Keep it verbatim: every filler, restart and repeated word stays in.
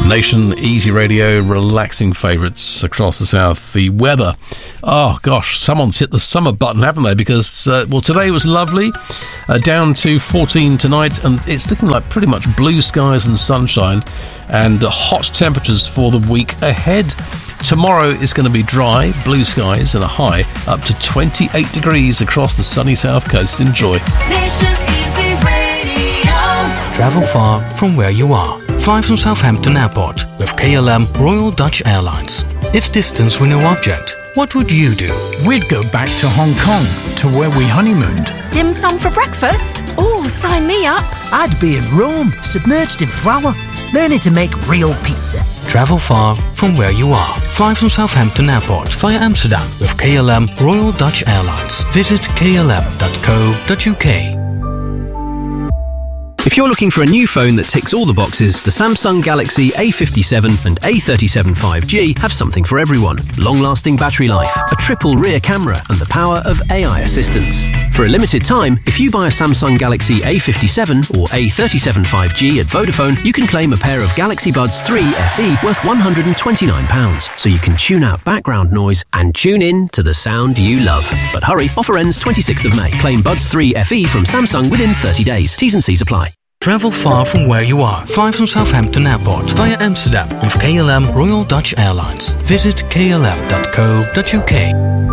Nation, Easy Radio, relaxing favourites across the south. The weather, oh gosh, someone's hit the summer button, haven't they? Because, uh, well, today was lovely, uh, down to fourteen tonight, and it's looking like pretty much blue skies and sunshine, and uh, hot temperatures for the week ahead. Tomorrow is going to be dry, blue skies, and a high up to twenty-eight degrees across the sunny south coast. Enjoy. Nation Easy Radio. Travel far from where you are. Fly from Southampton Airport with K L M Royal Dutch Airlines. If distance were no object, what would you do? We'd go back to Hong Kong, to where we honeymooned. Dim sum for breakfast? Oh, sign me up. I'd be in Rome, submerged in flour, learning to make real pizza. Travel far from where you are. Fly from Southampton Airport via Amsterdam with K L M Royal Dutch Airlines. Visit k l m dot co dot u k. If you're looking for a new phone that ticks all the boxes, the Samsung Galaxy A fifty-seven and A thirty-seven five G have something for everyone. Long-lasting battery life, a triple rear camera, and the power of A I assistance. For a limited time, if you buy a Samsung Galaxy A fifty-seven or A thirty-seven five G at Vodafone, you can claim a pair of Galaxy Buds three F E worth one hundred twenty-nine pounds, so you can tune out background noise and tune in to the sound you love. But hurry, offer ends twenty-sixth of May. Claim Buds three F E from Samsung within thirty days. T's and C's apply. Travel far from where you are. Fly from Southampton Airport via Amsterdam with K L M Royal Dutch Airlines. Visit k l m dot co dot u k.